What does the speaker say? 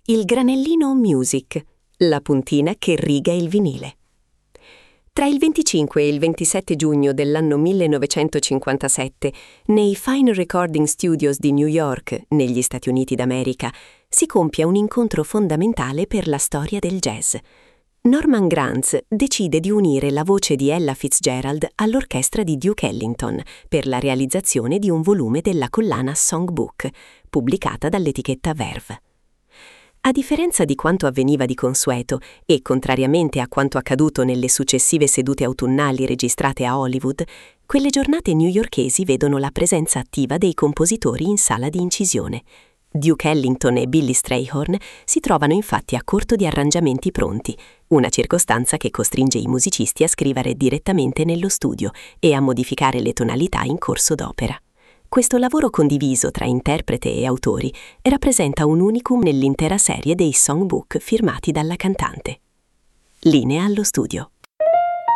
Il granellino Music, la puntina che riga il vinile. Tra il 25 e il 27 giugno dell'anno 1957, nei Fine Recording Studios di New York, negli Stati Uniti d'America, si compie un incontro fondamentale per la storia del jazz. Norman Granz decide di unire la voce di Ella Fitzgerald all'orchestra di Duke Ellington per la realizzazione di un volume della collana Songbook, pubblicata dall'etichetta Verve. A differenza di quanto avveniva di consueto e contrariamente a quanto accaduto nelle successive sedute autunnali registrate a Hollywood, quelle giornate newyorkesi vedono la presenza attiva dei compositori in sala di incisione. Duke Ellington e Billy Strayhorn si trovano infatti a corto di arrangiamenti pronti, una circostanza che costringe i musicisti a scrivere direttamente nello studio e a modificare le tonalità in corso d'opera. Questo lavoro condiviso tra interprete e autori rappresenta un unicum nell'intera serie dei songbook firmati dalla cantante. Linea allo studio.